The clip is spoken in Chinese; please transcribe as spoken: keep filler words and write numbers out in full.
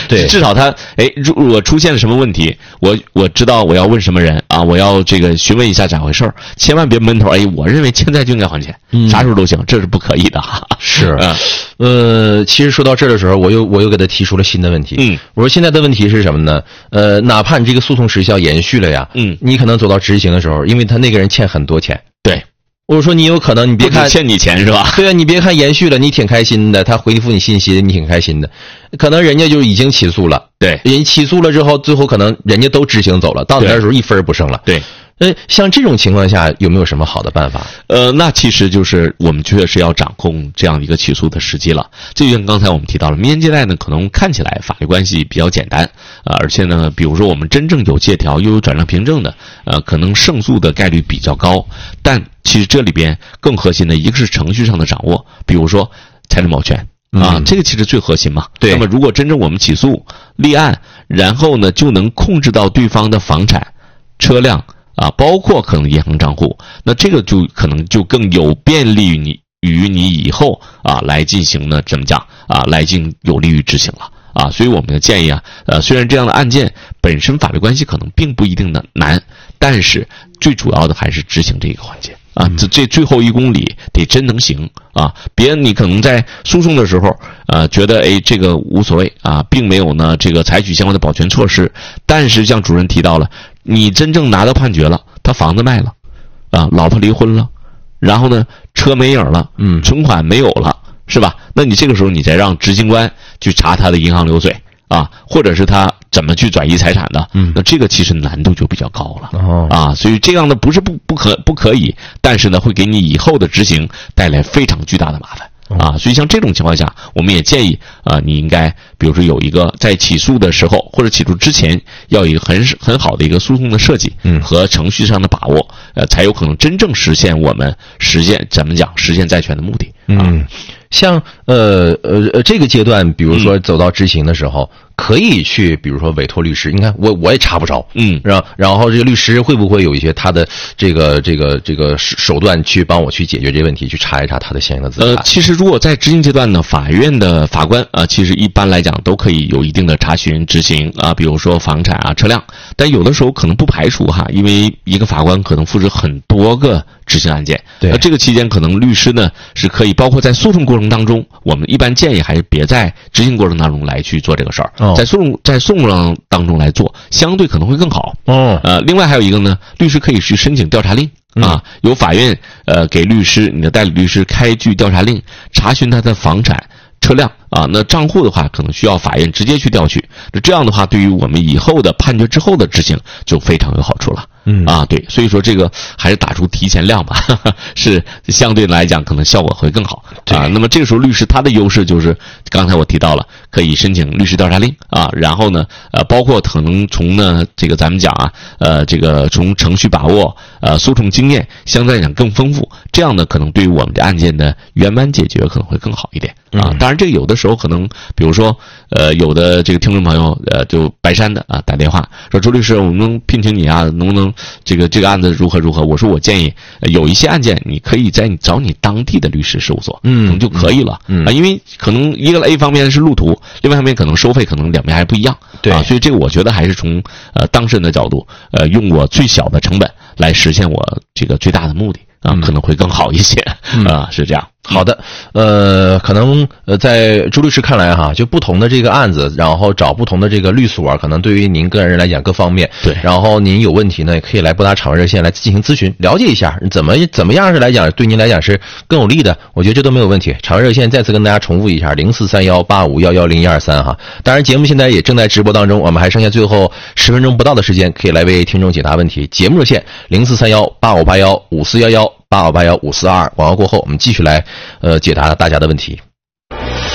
对， 至少他哎，如果出现了什么问题，我我知道我要问什么人啊，我要这个询问一下咋回事儿，千万别闷头。哎，我认为现在就应该还钱， 嗯、 啥时候都行，这是不可以的哈。 是，嗯、呃，其实说到这儿的时候，我又我又给他提出了新的问题。嗯，我说现在的问题是什么呢？呃，哪怕你这个诉讼时效延续了呀，嗯，你可能走到执行的时候，因为他那个人欠很多钱， 对。 我说你有可能，你别看欠你钱是吧？ 对啊，你别看延续了，你挺开心的，他回复你信息，你挺开心的，可能人家就已经起诉了， 对， 人起诉了之后，最后可能人家都执行走了，到你那时候一分不剩了， 对。 呃，像这种情况下有没有什么好的办法？ 呃，那其实就是我们确实要掌控这样的一个起诉的时机了。这就像刚才我们提到了，民间借贷呢，可能看起来法律关系比较简单啊、呃，而且呢，比如说我们真正有借条又有转让凭证的，呃，可能胜诉的概率比较高。但其实这里边更核心的一个是程序上的掌握，比如说财产保全。啊，这个其实最核心嘛。 对。 那么如果真正我们起诉立案，然后呢就能控制到对方的房产、车辆。啊，包括可能银行账户，那这个就可能就更有便利于你于你以后啊来进行呢，怎么讲啊，来进有利于执行了啊。所以我们的建议啊，呃，虽然这样的案件本身法律关系可能并不一定的难，但是最主要的还是执行这个环节啊。这这最后一公里得真能行啊，别你可能在诉讼的时候，呃，觉得哎这个无所谓啊，并没有呢这个采取相关的保全措施，但是像主任提到了。你真正拿到判决了，他房子卖了，啊，老婆离婚了，然后呢，车没影了，嗯，存款没有了，是吧？那你这个时候你再让执行官去查他的银行流水啊，或者是他怎么去转移财产的，嗯，那这个其实难度就比较高了，哦，啊，所以这样的不是不不可不可以，但是呢，会给你以后的执行带来非常巨大的麻烦。啊，所以像这种情况下，我们也建议啊、呃，你应该比如说有一个在起诉的时候或者起诉之前，要有一个很很好的一个诉讼的设计，嗯，和程序上的把握，呃，才有可能真正实现我们实现怎么讲实现债权的目的。啊、 嗯，像呃呃这个阶段，比如说走到执行的时候。嗯可以去，比如说委托律师。你看，我我也查不着，嗯，然后然后这个律师会不会有一些他的这个这个这个手段去帮我去解决这个问题，去查一查他的相应的资产？ 呃，其实如果在执行阶段呢，法院的法官啊、呃，其实一般来讲都可以有一定的查询执行啊，比如说房产啊、车辆，但有的时候可能不排除哈，因为一个法官可能负责很多个执行案件， 对， 那这个期间可能律师呢是可以，包括在诉讼过程当中，我们一般建议还是别在执行过程当中来去做这个事儿。在诉讼在诉讼当中来做，相对可能会更好。哦，呃，另外还有一个呢，律师可以去申请调查令啊，由法院呃给律师你的代理律师开具调查令，查询他的房产、车辆啊，那账户的话可能需要法院直接去调取。那这样的话，对于我们以后的判决之后的执行就非常有好处了。嗯啊，对，所以说这个还是打出提前量吧，呵呵，是相对来讲可能效果会更好啊。那么这个时候律师他的优势就是刚才我提到了，可以申请律师调查令啊，然后呢，呃，包括可能从呢这个咱们讲啊，呃，这个从程序把握，呃，诉讼经验相对来讲更丰富，这样呢可能对于我们的案件的圆满解决可能会更好一点啊。当然这个有的时候可能，比如说呃有的这个听众朋友呃就白山的啊打电话说周律师，我们能聘请你啊，能不能？这个这个案子如何如何？我说我建议有一些案件，你可以在你找你当地的律师事务所，嗯，就可以了，嗯啊，因为可能一个 A 方面是路途，另外一方面可能收费可能两边还不一样， 对啊，所以这个我觉得还是从呃当事人的角度，呃，用我最小的成本来实现我这个最大的目的啊，可能会更好一些，嗯、啊，是这样。 好的，呃，可能呃，在朱律师看来哈，就不同的这个案子，然后找不同的这个律所，可能对于您个人来讲各方面， 对， 然后您有问题呢，也可以来拨打场外热线来进行咨询，了解一下怎么怎么样是来讲对您来讲是更有利的，我觉得这都没有问题。场外热线再次跟大家重复一下，零四三幺八五幺幺零一二三哈。当然，节目现在也正在直播当中，我们还剩下最后十分钟不到的时间，可以来为听众解答问题。节目热线零四三幺八五八幺五四幺幺。八二八幺五四二二，广告过后，我们继续来呃解答大家的问题。